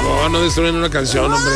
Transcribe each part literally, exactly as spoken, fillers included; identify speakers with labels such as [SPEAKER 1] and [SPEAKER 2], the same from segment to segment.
[SPEAKER 1] favor, no destruyen una canción, hombre.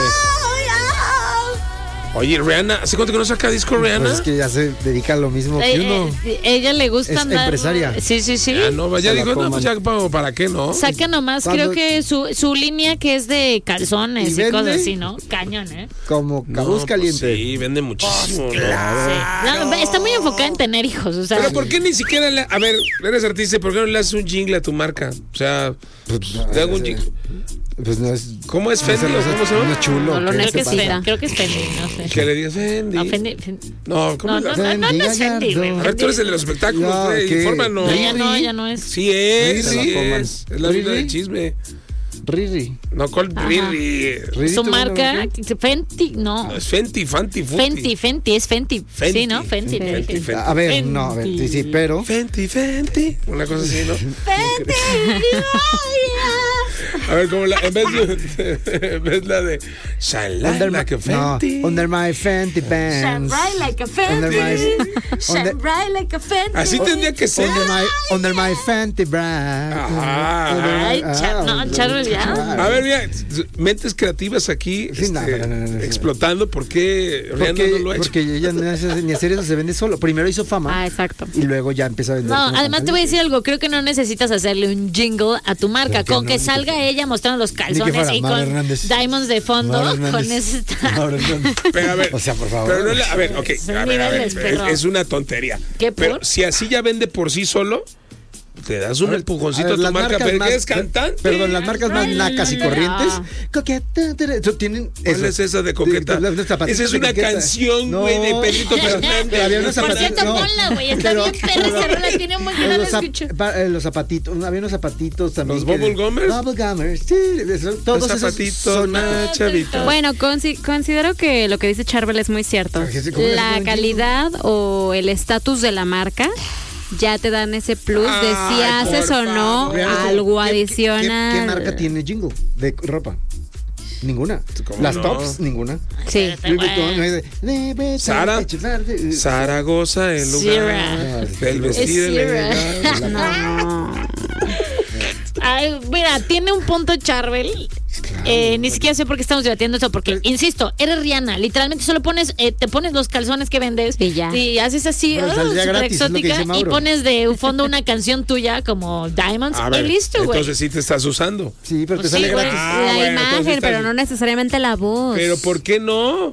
[SPEAKER 1] Oye, Rihanna, ¿hace cuánto que no saca disco Rihanna?
[SPEAKER 2] Pues es que ya se dedica a lo mismo que uno.
[SPEAKER 3] Eh, ella le gusta
[SPEAKER 2] es
[SPEAKER 3] andar.
[SPEAKER 2] Empresaria.
[SPEAKER 3] Sí, sí, sí.
[SPEAKER 1] Ya no, ya dijo, no, pues ya, ¿para qué no?
[SPEAKER 3] Saca nomás,
[SPEAKER 2] ¿Cuándo?
[SPEAKER 3] creo que su, su línea que es de calzones
[SPEAKER 2] ¿Y
[SPEAKER 3] y, cosas
[SPEAKER 2] vende?
[SPEAKER 3] así, ¿no? Cañón, ¿eh?
[SPEAKER 2] Como
[SPEAKER 1] No,
[SPEAKER 2] cabuz
[SPEAKER 1] pues
[SPEAKER 2] caliente.
[SPEAKER 1] sí, vende muchísimo.
[SPEAKER 3] Sí.
[SPEAKER 1] ¿no?
[SPEAKER 3] No, está muy enfocada en tener hijos, o sea.
[SPEAKER 1] Pero ¿por qué ni siquiera le, a ver, eres artista, ¿por qué no le haces un jingle a tu marca? O sea, le hago un jingle.
[SPEAKER 2] Pues no es.
[SPEAKER 1] ¿Cómo es Fendi?
[SPEAKER 2] no
[SPEAKER 1] o
[SPEAKER 2] es-
[SPEAKER 1] ¿Cómo se
[SPEAKER 2] no
[SPEAKER 1] llama?
[SPEAKER 2] es chulo.
[SPEAKER 4] No, lo
[SPEAKER 2] ¿qué
[SPEAKER 3] Creo
[SPEAKER 2] se
[SPEAKER 3] que
[SPEAKER 2] pasa?
[SPEAKER 3] sí, creo que es Fendi, no sé.
[SPEAKER 1] Que le digas Fendi.
[SPEAKER 3] No, Fendi, Fendi.
[SPEAKER 1] No, ¿cómo
[SPEAKER 3] No,
[SPEAKER 1] le
[SPEAKER 3] no,
[SPEAKER 1] haces?
[SPEAKER 3] no, no, no es Fendi, güey.
[SPEAKER 1] A ver, tú eres el de los espectáculos,
[SPEAKER 2] No,
[SPEAKER 1] güey,
[SPEAKER 2] ¿qué?
[SPEAKER 1] infórmanos.
[SPEAKER 3] No, ya no, ya no es.
[SPEAKER 1] Sí es,
[SPEAKER 2] Riri.
[SPEAKER 1] sí
[SPEAKER 2] Se la coman.
[SPEAKER 1] es. Es la vida
[SPEAKER 2] Riri.
[SPEAKER 1] del chisme.
[SPEAKER 2] Riri.
[SPEAKER 1] No, ¿cuál
[SPEAKER 3] Ajá.
[SPEAKER 1] Riri?
[SPEAKER 2] Riri,
[SPEAKER 3] Su
[SPEAKER 2] ¿tú
[SPEAKER 3] marca,
[SPEAKER 2] no?
[SPEAKER 3] Fenty, no.
[SPEAKER 1] No, es Fenty, Fanti, Futi.
[SPEAKER 3] Fenty, Fenty, es Fenty.
[SPEAKER 1] Fenty.
[SPEAKER 3] Sí, ¿no? Fenty.
[SPEAKER 1] Fenty,
[SPEAKER 3] Fenty.
[SPEAKER 1] Fenty.
[SPEAKER 2] A ver, no, a ver, sí, sí, pero.
[SPEAKER 1] Fenty, Fenty. Una cosa así, ¿no? A ver, como la, en vez de, en vez la de Shine
[SPEAKER 2] Under my,
[SPEAKER 1] like a
[SPEAKER 2] no,
[SPEAKER 1] Fenty.
[SPEAKER 2] under my Fenty
[SPEAKER 3] Shine
[SPEAKER 2] pants.
[SPEAKER 3] bright like a
[SPEAKER 2] Under
[SPEAKER 3] Fenty.
[SPEAKER 2] my,
[SPEAKER 3] Shine
[SPEAKER 2] under,
[SPEAKER 3] bright like a Fenty.
[SPEAKER 1] Así tendría que ser.
[SPEAKER 2] under my, under my Fenty bra.
[SPEAKER 1] Ajá.
[SPEAKER 3] Ay, Char- no,
[SPEAKER 2] under-
[SPEAKER 3] Charles, ya.
[SPEAKER 1] A ver, mira, mentes creativas aquí
[SPEAKER 2] Sí, no,
[SPEAKER 1] este,
[SPEAKER 2] no, no, no, no.
[SPEAKER 1] explotando. ¿Por qué Rihanna
[SPEAKER 2] Porque,
[SPEAKER 1] no lo ha hecho?
[SPEAKER 2] porque ella no hace- ni hacer eso se vende solo. Primero hizo fama
[SPEAKER 4] Ah, exacto.
[SPEAKER 2] y luego ya empieza a vender.
[SPEAKER 3] No,
[SPEAKER 2] como
[SPEAKER 3] además te voy a decir algo, creo que no necesitas hacerle un jingle a tu marca,
[SPEAKER 2] Pero que
[SPEAKER 3] con
[SPEAKER 2] no,
[SPEAKER 3] que
[SPEAKER 2] ni
[SPEAKER 3] salga
[SPEAKER 2] que-
[SPEAKER 3] ella mostrando los
[SPEAKER 2] Ni que
[SPEAKER 3] calzones
[SPEAKER 2] fuera
[SPEAKER 3] y
[SPEAKER 2] Mara
[SPEAKER 3] con
[SPEAKER 2] Hernández.
[SPEAKER 3] diamonds de fondo,
[SPEAKER 2] Mara Hernández.
[SPEAKER 3] con eso está.
[SPEAKER 2] Mara Hernández.
[SPEAKER 1] Pero a ver,
[SPEAKER 2] O sea, por favor.
[SPEAKER 1] Pero no le- a ver, ok,
[SPEAKER 3] Son
[SPEAKER 1] a ver, a ver,
[SPEAKER 3] niveles, perro.
[SPEAKER 1] es, es una tontería.
[SPEAKER 3] ¿Qué
[SPEAKER 1] Pero
[SPEAKER 3] por?
[SPEAKER 1] si así ya vende por sí solo, te das un
[SPEAKER 2] A ver,
[SPEAKER 1] empujoncito
[SPEAKER 2] a
[SPEAKER 1] a,
[SPEAKER 2] ver,
[SPEAKER 1] tu
[SPEAKER 2] las
[SPEAKER 1] marca,
[SPEAKER 2] marcas
[SPEAKER 1] pero
[SPEAKER 2] más-
[SPEAKER 1] que es cantante.
[SPEAKER 2] Perdón, las marcas más nacas y corrientes. Coqueta, tere- eso tienen
[SPEAKER 1] ¿Cuál
[SPEAKER 2] eso.
[SPEAKER 1] es esa de coqueta?
[SPEAKER 2] De- de- de zapatitos
[SPEAKER 1] Esa es
[SPEAKER 2] de
[SPEAKER 1] una
[SPEAKER 2] coqueta.
[SPEAKER 1] canción,
[SPEAKER 2] No.
[SPEAKER 1] güey, de Pedrito Fernández.
[SPEAKER 2] Pero había unos
[SPEAKER 3] Por
[SPEAKER 2] zapatitos.
[SPEAKER 3] cierto,
[SPEAKER 2] no.
[SPEAKER 3] ponla, güey, está
[SPEAKER 2] Pero-
[SPEAKER 3] bien perra esa rola, tiene muy que no la
[SPEAKER 2] los, zap-
[SPEAKER 3] escucho.
[SPEAKER 2] pa- eh, los zapatitos, había unos zapatitos también.
[SPEAKER 1] ¿Los
[SPEAKER 2] que de-
[SPEAKER 1] Bubble Gummers?
[SPEAKER 2] Bubble Gummers, sí, eso- todos
[SPEAKER 1] Los
[SPEAKER 2] esos
[SPEAKER 1] zapatitos,
[SPEAKER 2] son-
[SPEAKER 1] más chavitos.
[SPEAKER 4] Bueno, consi- considero que lo que dice Charbel es muy cierto.
[SPEAKER 2] Ah, que sí, ¿cómo le
[SPEAKER 4] La
[SPEAKER 2] hacen un
[SPEAKER 4] calidad o el estatus de la marca ya te dan ese plus de si
[SPEAKER 1] Ay,
[SPEAKER 4] haces
[SPEAKER 1] por
[SPEAKER 4] o no
[SPEAKER 1] favor.
[SPEAKER 2] Realmente,
[SPEAKER 4] algo
[SPEAKER 2] ¿qué- qué-
[SPEAKER 4] adicional.
[SPEAKER 2] ¿Qué, qué marca tiene jingle de ropa? Ninguna.
[SPEAKER 1] ¿Cómo
[SPEAKER 2] Las
[SPEAKER 1] no?
[SPEAKER 2] tops, ninguna.
[SPEAKER 4] Sí.
[SPEAKER 3] Espérate, güey.
[SPEAKER 1] Sara. Zaragoza, el lugar
[SPEAKER 3] Sierra.
[SPEAKER 1] del vestido
[SPEAKER 3] Es Sierra.
[SPEAKER 1] elegante.
[SPEAKER 4] No.
[SPEAKER 3] Ay, mira, tiene un punto Charbel. Eh, ni siquiera sé por qué estamos debatiendo eso, porque, insisto, eres Rihanna. Literalmente solo pones, eh, te pones los calzones que vendes
[SPEAKER 4] Y ya.
[SPEAKER 3] y haces así,
[SPEAKER 2] Bueno,
[SPEAKER 3] oh,
[SPEAKER 2] saldría
[SPEAKER 3] súper
[SPEAKER 2] gratis, es lo que
[SPEAKER 3] exótica,
[SPEAKER 2] dice
[SPEAKER 3] y
[SPEAKER 2] Mauro.
[SPEAKER 3] pones de fondo una canción tuya como Diamonds
[SPEAKER 1] A
[SPEAKER 3] y
[SPEAKER 1] ver,
[SPEAKER 3] listo, güey.
[SPEAKER 1] entonces sí te estás usando.
[SPEAKER 2] Sí, pero
[SPEAKER 3] Pues
[SPEAKER 2] te
[SPEAKER 3] sí,
[SPEAKER 2] sale
[SPEAKER 3] güey.
[SPEAKER 2] gratis.
[SPEAKER 1] Ah,
[SPEAKER 4] la
[SPEAKER 1] bueno,
[SPEAKER 4] imagen,
[SPEAKER 1] entonces está
[SPEAKER 4] pero
[SPEAKER 1] bien.
[SPEAKER 4] no necesariamente la voz.
[SPEAKER 1] Pero ¿por qué no?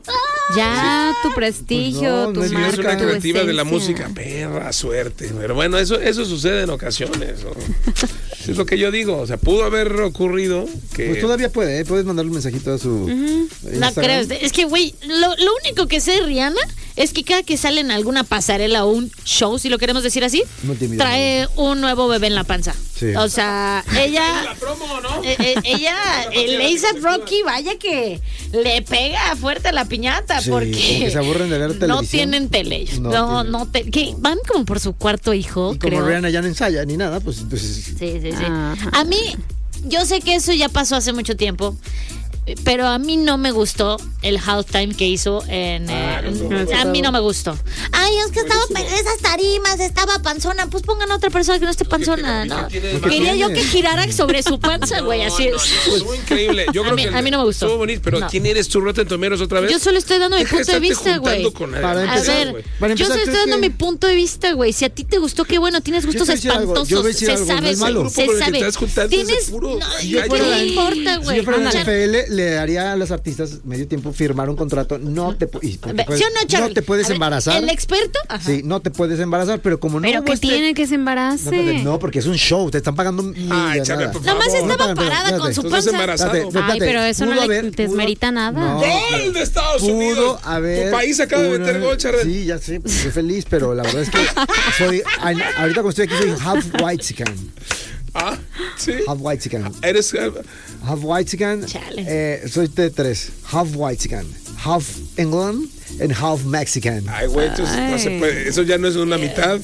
[SPEAKER 4] Ya tu prestigio,
[SPEAKER 2] Pues no,
[SPEAKER 4] tu
[SPEAKER 2] no es
[SPEAKER 1] Si eres
[SPEAKER 4] marca,
[SPEAKER 1] una
[SPEAKER 4] tu
[SPEAKER 1] creativa de la
[SPEAKER 4] esencia.
[SPEAKER 1] música, perra, suerte. Pero bueno, eso, eso sucede en ocasiones, ¿no? Es lo que yo digo. O sea, pudo haber ocurrido que...
[SPEAKER 2] Pues todavía puede, ¿eh? Puedes mandarle un mensajito a su.
[SPEAKER 3] No
[SPEAKER 2] Instagram.
[SPEAKER 3] creo, es que, güey, lo, lo único que sé de Rihanna es que cada que sale en alguna pasarela o un show, si lo queremos decir así,
[SPEAKER 2] Multimillonario.
[SPEAKER 3] trae un nuevo bebé en la panza.
[SPEAKER 2] Sí.
[SPEAKER 3] O sea, ella...
[SPEAKER 1] La promo, ¿no?
[SPEAKER 3] Eh, eh, ella, el A$AP Rocky, vaya que le pega fuerte a la piñata
[SPEAKER 2] Sí, como
[SPEAKER 3] porque
[SPEAKER 2] que se aburren de ver
[SPEAKER 3] no
[SPEAKER 2] televisión.
[SPEAKER 3] tienen tele ellos.
[SPEAKER 2] No
[SPEAKER 3] No,
[SPEAKER 2] tienen.
[SPEAKER 3] no, te- que van como por su cuarto hijo,
[SPEAKER 2] Y como
[SPEAKER 3] creo.
[SPEAKER 2] Rihanna ya no ensaya ni nada, pues entonces.
[SPEAKER 3] Sí, sí, sí.
[SPEAKER 4] Ajá.
[SPEAKER 3] A mí, yo sé que eso ya pasó hace mucho tiempo. Pero a mí no me gustó el halftime que hizo en...
[SPEAKER 1] Ah,
[SPEAKER 3] eh,
[SPEAKER 1] no, no,
[SPEAKER 4] no.
[SPEAKER 3] a mí no me gustó. Ay, es que estaba en esas tarimas, estaba panzona. Pues pongan a otra persona que no esté panzona, ¿no?
[SPEAKER 1] tiene-
[SPEAKER 3] Quería yo
[SPEAKER 2] tiene?
[SPEAKER 3] que girara sobre su panza, güey, así
[SPEAKER 1] No,
[SPEAKER 3] es.
[SPEAKER 1] no, no, estuvo increíble. Yo
[SPEAKER 3] A
[SPEAKER 1] creo
[SPEAKER 3] mí-
[SPEAKER 1] que
[SPEAKER 3] a mí no me gustó.
[SPEAKER 1] Estuvo bonito, pero
[SPEAKER 3] No.
[SPEAKER 1] ¿quién eres tú, Rotten Tomeros, otra vez?
[SPEAKER 3] Yo solo estoy dando mi
[SPEAKER 1] Deja de
[SPEAKER 3] punto de
[SPEAKER 1] estarte
[SPEAKER 3] vista, güey.
[SPEAKER 1] juntando con
[SPEAKER 2] Para
[SPEAKER 3] A
[SPEAKER 2] empezar,
[SPEAKER 3] ver,
[SPEAKER 1] güey.
[SPEAKER 2] Para
[SPEAKER 3] yo
[SPEAKER 2] empezar,
[SPEAKER 3] solo estoy
[SPEAKER 2] ¿crees
[SPEAKER 3] dando
[SPEAKER 2] que-
[SPEAKER 3] mi punto de vista, güey. Si a ti te gustó, qué bueno, tienes gustos
[SPEAKER 2] te voy a decir algo,
[SPEAKER 3] espantosos.
[SPEAKER 2] yo voy a decir
[SPEAKER 3] se
[SPEAKER 2] algo, no
[SPEAKER 3] sabe,
[SPEAKER 2] es malo.
[SPEAKER 3] se-
[SPEAKER 1] Grupo
[SPEAKER 3] se
[SPEAKER 1] con el que
[SPEAKER 3] sabe.
[SPEAKER 1] te estás juntando es de
[SPEAKER 3] Tienes,
[SPEAKER 1] puro
[SPEAKER 3] no,
[SPEAKER 1] gallo.
[SPEAKER 3] ¿qué
[SPEAKER 2] Yo fuera
[SPEAKER 3] le
[SPEAKER 2] la-
[SPEAKER 3] importa,
[SPEAKER 2] Si
[SPEAKER 3] güey?
[SPEAKER 2] yo fuera la
[SPEAKER 3] O sea,
[SPEAKER 2] N F L, le daría a los artistas medio tiempo firmar un contrato. No te, pu- y porque
[SPEAKER 3] Ve,
[SPEAKER 2] puedes-
[SPEAKER 3] ¿sí o no, Charlie?
[SPEAKER 2] no te puedes
[SPEAKER 3] A ver,
[SPEAKER 2] embarazar.
[SPEAKER 3] ¿El experto? Ajá.
[SPEAKER 2] Sí, no te puedes embarazar, pero como no.
[SPEAKER 4] Pero que
[SPEAKER 2] muestre-
[SPEAKER 4] tiene que se
[SPEAKER 2] No,
[SPEAKER 4] embarace.
[SPEAKER 2] espérate, no, porque es un show, te están pagando
[SPEAKER 1] Ay, Charlie,
[SPEAKER 2] millonada.
[SPEAKER 1] por
[SPEAKER 3] Nomás
[SPEAKER 1] favor.
[SPEAKER 3] estaba
[SPEAKER 2] Espérate,
[SPEAKER 3] parada
[SPEAKER 2] espérate.
[SPEAKER 3] con su
[SPEAKER 1] Entonces
[SPEAKER 3] panza.
[SPEAKER 1] embarazado.
[SPEAKER 2] Espérate,
[SPEAKER 4] Ay,
[SPEAKER 2] espérate,
[SPEAKER 4] pero eso no
[SPEAKER 2] pudo
[SPEAKER 4] le
[SPEAKER 2] haber-
[SPEAKER 4] desmerita
[SPEAKER 2] pudo-
[SPEAKER 4] nada.
[SPEAKER 2] No,
[SPEAKER 1] ¡Gol de Estados
[SPEAKER 2] pudo
[SPEAKER 1] Unidos!
[SPEAKER 2] haber
[SPEAKER 1] Tu país acaba de
[SPEAKER 2] una-
[SPEAKER 1] meter gol, Charlie.
[SPEAKER 2] Sí, ya sé, pues, estoy feliz, pero la verdad es que soy, ay, ahorita cuando estoy aquí soy half white chican.
[SPEAKER 1] Ah, sí.
[SPEAKER 2] Half white chican.
[SPEAKER 1] Eres... eh,
[SPEAKER 2] Half white chican.
[SPEAKER 3] Chale.
[SPEAKER 2] Eh, soy de tres. Half white chican. Half England and half Mexican.
[SPEAKER 1] Ay, güey, entonces no se puede. Eso ya no es una mitad.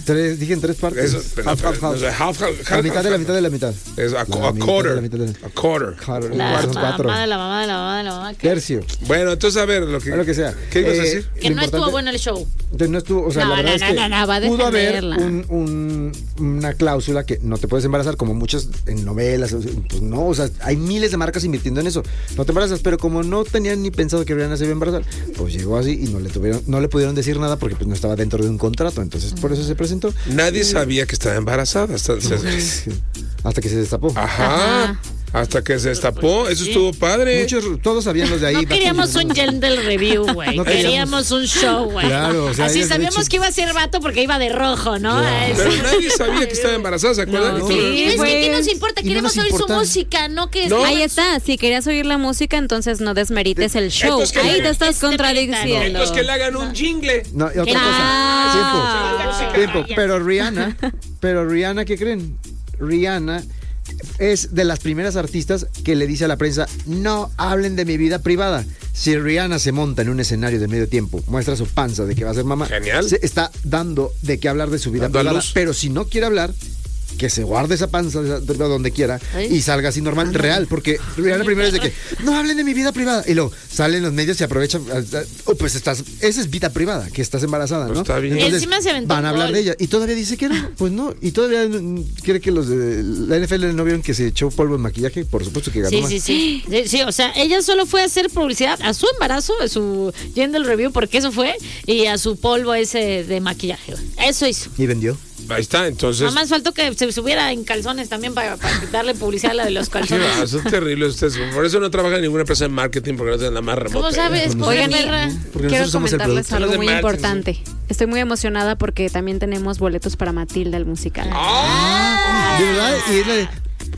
[SPEAKER 2] Tres, dije en tres partes.
[SPEAKER 1] Eso, pero-
[SPEAKER 2] half, half, half.
[SPEAKER 1] o sea, half, half,
[SPEAKER 2] La
[SPEAKER 1] half,
[SPEAKER 2] mitad de la
[SPEAKER 1] half.
[SPEAKER 2] mitad de la mitad.
[SPEAKER 1] Es a,
[SPEAKER 2] La
[SPEAKER 1] a
[SPEAKER 2] mitad de
[SPEAKER 1] quarter.
[SPEAKER 2] la mitad de la-
[SPEAKER 1] A quarter.
[SPEAKER 2] Claro,
[SPEAKER 3] La
[SPEAKER 2] cuatro, son cuatro.
[SPEAKER 3] mamá de la mamá de la mamá de la mamá. ¿qué?
[SPEAKER 2] Tercio.
[SPEAKER 1] Bueno, entonces a ver, lo que,
[SPEAKER 2] Lo que sea.
[SPEAKER 1] ¿qué ibas a
[SPEAKER 2] Eh,
[SPEAKER 1] decir?
[SPEAKER 3] Que
[SPEAKER 2] lo
[SPEAKER 3] no estuvo
[SPEAKER 2] importante-
[SPEAKER 3] bueno el show.
[SPEAKER 2] Entonces no estuvo, o sea,
[SPEAKER 4] No,
[SPEAKER 2] la verdad
[SPEAKER 4] no,
[SPEAKER 2] es
[SPEAKER 4] no,
[SPEAKER 2] que
[SPEAKER 4] no, no, va a
[SPEAKER 2] pudo haber
[SPEAKER 4] defenderla.
[SPEAKER 2] un, un- una cláusula que no te puedes embarazar, como muchas en novelas, o sea, pues no, o sea, hay miles de marcas invirtiendo en eso, no te embarazas, pero como no tenían ni pensado que Rihanna se iba a embarazar, pues llegó así y no le tuvieron, no le pudieron decir nada porque pues no estaba dentro de un contrato, entonces por eso se presentó.
[SPEAKER 1] Nadie sabía que estaba embarazada. Hasta, se-
[SPEAKER 2] Hasta que se destapó.
[SPEAKER 1] ajá.
[SPEAKER 4] Ajá.
[SPEAKER 1] Hasta que se destapó. Eso estuvo padre.
[SPEAKER 2] Muchos, todos sabían los de ahí.
[SPEAKER 3] No queríamos un gel review, güey.
[SPEAKER 2] No queríamos.
[SPEAKER 3] queríamos un show, güey.
[SPEAKER 2] Claro, o sea,
[SPEAKER 3] Así
[SPEAKER 2] ellos de
[SPEAKER 3] sabíamos
[SPEAKER 2] hecho-
[SPEAKER 3] que iba a ser vato porque iba de rojo, ¿no?
[SPEAKER 2] Claro.
[SPEAKER 3] Eso.
[SPEAKER 1] Pero nadie sabía que estaba embarazada, ¿se acuerdan?
[SPEAKER 2] No,
[SPEAKER 3] Sí,
[SPEAKER 1] Entonces-
[SPEAKER 3] es que
[SPEAKER 4] güey.
[SPEAKER 3] ¿qué nos importa?
[SPEAKER 2] Y no
[SPEAKER 3] Queremos
[SPEAKER 2] nos
[SPEAKER 3] oír su
[SPEAKER 2] importa.
[SPEAKER 3] música, no que
[SPEAKER 1] No.
[SPEAKER 4] Ahí está, si querías oír la música, entonces no desmerites el show.
[SPEAKER 1] Entonces, ¿qué
[SPEAKER 4] Ahí
[SPEAKER 1] le-
[SPEAKER 4] te estás
[SPEAKER 3] Este
[SPEAKER 4] contradiciendo.
[SPEAKER 1] Entonces que le hagan un jingle.
[SPEAKER 2] No, y otra
[SPEAKER 3] Que
[SPEAKER 2] cosa.
[SPEAKER 3] no.
[SPEAKER 2] Tiempo. Tiempo. Pero Rihanna, pero Rihanna, ¿qué creen? Rihanna es de las primeras artistas que le dice a la prensa, no hablen de mi vida privada. Si Rihanna se monta en un escenario de medio tiempo, muestra su panza de que va a ser mamá,
[SPEAKER 1] Genial.
[SPEAKER 2] se está dando de qué hablar de su vida
[SPEAKER 1] Dando a
[SPEAKER 2] privada.
[SPEAKER 1] luz.
[SPEAKER 2] Pero si no quiere hablar, que se guarde esa panza de- de donde quiera
[SPEAKER 3] Ay.
[SPEAKER 2] y salga así normal, real, porque Rihanna primero es de que no hablen de mi vida privada y luego salen los medios y aprovechan, oh, pues estás, esa es vida privada, que estás embarazada,
[SPEAKER 1] Pues
[SPEAKER 2] ¿no?
[SPEAKER 1] está bien.
[SPEAKER 2] Entonces,
[SPEAKER 3] Encima se aventó
[SPEAKER 2] van a
[SPEAKER 3] un
[SPEAKER 2] hablar
[SPEAKER 3] gol.
[SPEAKER 2] de ella y todavía dice que no, pues no, y todavía mm, quiere que los de la N F L no vieron que se echó polvo en maquillaje, por supuesto que ganó
[SPEAKER 3] Sí,
[SPEAKER 2] más.
[SPEAKER 3] sí, sí, sí. Sí, o sea, ella solo fue a hacer publicidad a su embarazo, a su Gender Review, porque eso fue, y a su polvo ese de maquillaje. güey. Eso hizo.
[SPEAKER 2] Y vendió.
[SPEAKER 1] Ahí está, entonces.
[SPEAKER 3] Nada más faltó que se subiera en calzones también para, para darle publicidad a la de los
[SPEAKER 1] Qué
[SPEAKER 3] calzones.
[SPEAKER 1] va, eso es terrible ustedes. Por eso no trabaja en ninguna empresa de marketing porque no tienen la más remota.
[SPEAKER 3] ¿Cómo sabes?
[SPEAKER 2] Pues
[SPEAKER 3] Pobre
[SPEAKER 4] Oigan, y
[SPEAKER 3] perra.
[SPEAKER 2] Porque
[SPEAKER 4] quiero
[SPEAKER 2] nosotros somos el
[SPEAKER 4] comentarles
[SPEAKER 2] producto.
[SPEAKER 4] algo
[SPEAKER 1] Los de
[SPEAKER 4] muy
[SPEAKER 1] Martins,
[SPEAKER 4] importante. Estoy muy emocionada porque también tenemos boletos para Matilda, el musical.
[SPEAKER 2] De verdad, y es la de,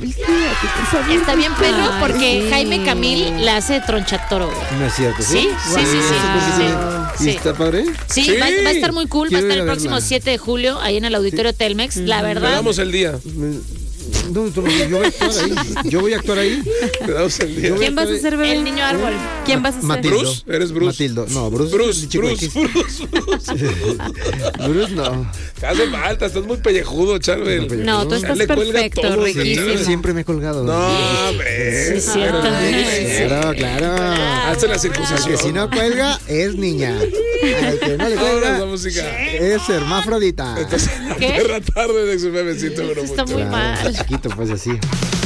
[SPEAKER 3] Está bien perro
[SPEAKER 4] Ay,
[SPEAKER 3] porque
[SPEAKER 4] sí.
[SPEAKER 3] Jaime Camil la hace de tronchatoro. güey.
[SPEAKER 2] no es cierto, ¿sí?
[SPEAKER 3] Sí, sí, sí, sí,
[SPEAKER 2] ¿Y
[SPEAKER 3] sí.
[SPEAKER 2] está padre?
[SPEAKER 3] Sí,
[SPEAKER 1] Sí.
[SPEAKER 3] Va, va a estar muy cool.
[SPEAKER 2] Quiero
[SPEAKER 3] va a estar
[SPEAKER 2] ir
[SPEAKER 3] el
[SPEAKER 2] a
[SPEAKER 3] próximo
[SPEAKER 2] verla.
[SPEAKER 3] siete de julio ahí en el auditorio Telmex. La
[SPEAKER 1] Te
[SPEAKER 3] verdad.
[SPEAKER 1] damos el día.
[SPEAKER 2] No, no, yo voy a actuar ahí. Yo voy a actuar ahí.
[SPEAKER 1] Te damos el día.
[SPEAKER 2] Yo voy
[SPEAKER 4] ¿Quién vas a ser, bebé?
[SPEAKER 3] El niño árbol.
[SPEAKER 4] ¿Quién vas a ser?
[SPEAKER 2] Matildo.
[SPEAKER 1] ¿Bruce? ¿Eres Bruce?
[SPEAKER 2] Matildo. No, Bruce.
[SPEAKER 1] Bruce,
[SPEAKER 2] chico
[SPEAKER 1] Bruce,
[SPEAKER 2] X.
[SPEAKER 1] Bruce, Bruce.
[SPEAKER 2] Bruce no.
[SPEAKER 1] Te hace falta, estás muy pellejudo, Charbel.
[SPEAKER 4] No, tú
[SPEAKER 1] Ya
[SPEAKER 4] estás
[SPEAKER 1] le cuelga
[SPEAKER 4] perfecto,
[SPEAKER 1] todo,
[SPEAKER 2] Sí,
[SPEAKER 4] riquísimo.
[SPEAKER 2] siempre me he colgado.
[SPEAKER 1] No, hombre.
[SPEAKER 3] Sí, cierto.
[SPEAKER 2] Claro, claro.
[SPEAKER 1] Hazte la
[SPEAKER 2] Al
[SPEAKER 1] circuncisión.
[SPEAKER 2] que si no cuelga, es niña. Al que no le
[SPEAKER 1] Ahora
[SPEAKER 2] cuelga,
[SPEAKER 1] la música.
[SPEAKER 2] es hermafrodita.
[SPEAKER 1] Entonces, la
[SPEAKER 3] ¿Qué?
[SPEAKER 1] perra tarde de su bebecito.
[SPEAKER 3] Está muy
[SPEAKER 2] Claro,
[SPEAKER 3] mal.
[SPEAKER 2] está chiquito, pues así.